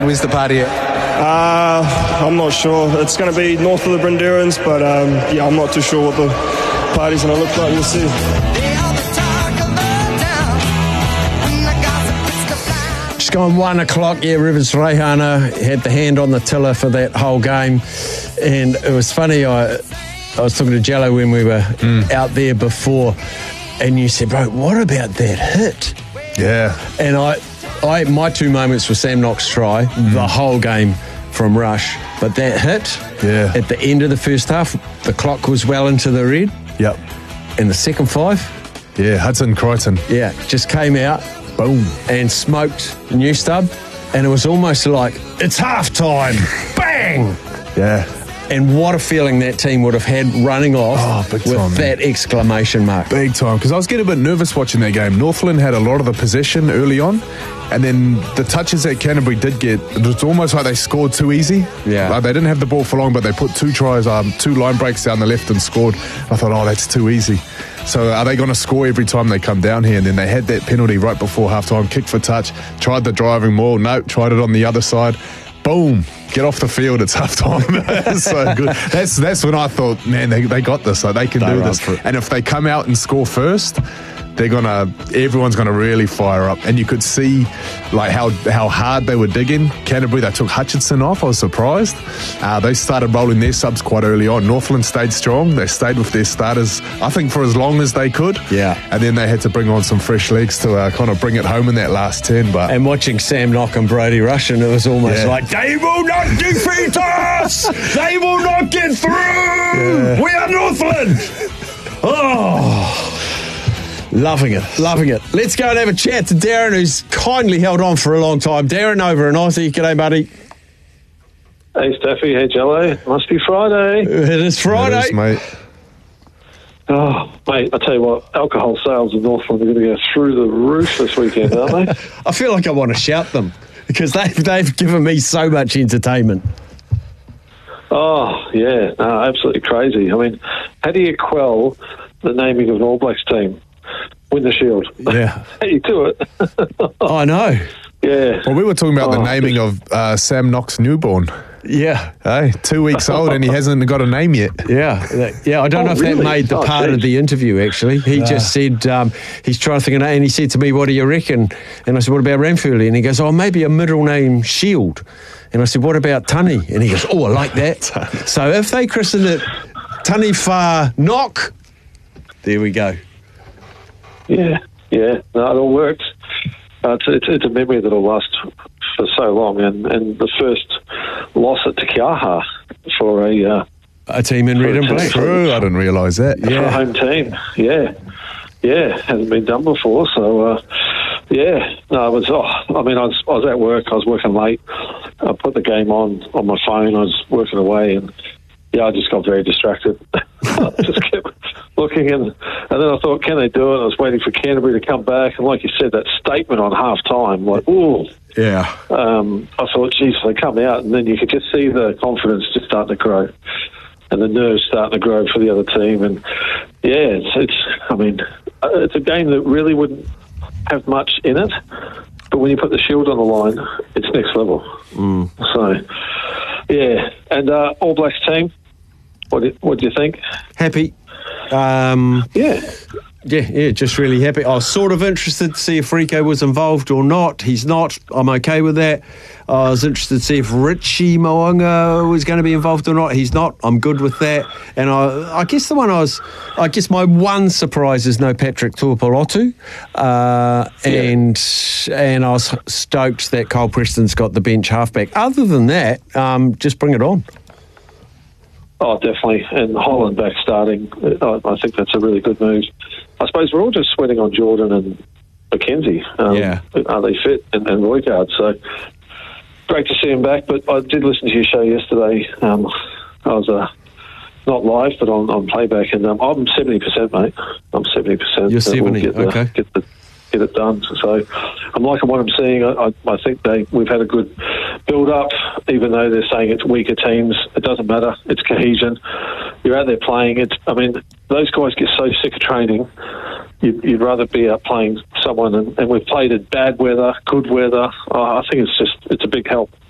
Where's the party at? I'm not sure. It's going to be north of the Brindurans, but I'm not too sure what the party's going to look like. We'll see. Just gone 1 o'clock. Yeah, Rivers Reihana had the hand on the tiller for that whole game. And it was funny, I was talking to Jello when we were out there before, and you said, bro, what about that hit? Yeah. And my two moments were Sam Knox try, the whole game from Rush, but that hit at the end of the first half, the clock was well into the red. Yep. And the second five? Yeah, Hudson Crichton. Yeah, just came out, boom, and smoked Newstub, and it was almost like, it's half-time, bang! Yeah. And what a feeling that team would have had running off big with time, that exclamation mark. Big time, because I was getting a bit nervous watching that game. Northland had a lot of the possession early on, and then the touches that Canterbury did get, it was almost like they scored too easy. Yeah. Like they didn't have the ball for long, but they put 2 tries, 2 line breaks down the left and scored. I thought, that's too easy. So are they going to score every time they come down here? And then they had that penalty right before halftime, kick for touch, tried the driving maul, tried it on the other side. Boom, get off the field, it's half time. It's so good. That's when I thought, man, they got this, like they can do this. And if they come out and score first, everyone's gonna really fire up. And you could see like how hard they were digging. Canterbury, they took Hutchinson off. I was surprised. They started rolling their subs quite early on. Northland stayed strong. They stayed with their starters, I think, for as long as they could. Yeah. And then they had to bring on some fresh legs to kind of bring it home in that last 10. But and watching Sam Knock and Brody Russian, it was almost like, they will not defeat us! They will not get through! Yeah. We are Northland! Oh... Loving it. Let's go and have a chat to Darren, who's kindly held on for a long time. Darren over in Aussie. G'day, buddy. Hey, Staffy. Hey, Jello. Must be Friday. It is Friday. It is, mate. Oh, mate, I tell you what, alcohol sales in Northland are going to go through the roof this weekend, aren't they? I feel like I want to shout them because they've given me so much entertainment. Oh, yeah. No, absolutely crazy. I mean, how do you quell the naming of an All Blacks team? Win the Shield. Yeah. How do you do it? I know. Yeah. Well, we were talking about the naming of Sam Knox newborn. Yeah. Hey, 2 weeks old and he hasn't got a name yet. Yeah. I don't know if really? that made the part of the interview, actually. He just said, he's trying to think of a name, and he said to me, what do you reckon? And I said, what about Ramfurley? And he goes, maybe a middle name Shield. And I said, what about Tunny? And he goes, I like that. So if they christen it Tunny Far Knock, there we go. Yeah. No, it all works. It's a memory that'll last for so long. And the first loss at Te Kiaha for a team in red and black. True, I didn't realise that. For a home team, yeah, hasn't been done before. So, no, it was. I was at work. I was working late. I put the game on my phone. I was working away, and I just got very distracted. I just kept looking, and then I thought, can they do it? I was waiting for Canterbury to come back, and like you said, that statement on half time, like, ooh. Yeah. I thought, geez, they come out, and then you could just see the confidence just starting to grow, and the nerves starting to grow for the other team, and it's a game that really wouldn't have much in it, but when you put the Shield on the line, it's next level. So, and All Blacks team, what do you think? Happy. Yeah, just really happy. I was sort of interested to see if Rico was involved or not. He's not. I'm okay with that. I was interested to see if Richie Mo'unga was going to be involved or not. He's not. I'm good with that. And I guess my one surprise is no Patrick Tuipulotu. And I was stoked that Kyle Preston's got the bench halfback. Other than that, just bring it on. Oh, definitely. And Holland back starting, I think that's a really good move. I suppose we're all just sweating on Jordan and McKenzie. Are they fit? And Roygaard. So great to see him back. But I did listen to your show yesterday. I was not live, but on playback. And I'm 70%, mate. I'm 70%. You're 70, okay. Get it done. So I'm liking what I'm seeing. I think we've had a good build-up, even though they're saying it's weaker teams. It doesn't matter. It's cohesion. You're out there playing. Those guys get so sick of training. You'd rather be out playing someone, and we've played in bad weather, good weather. I think it's a big help.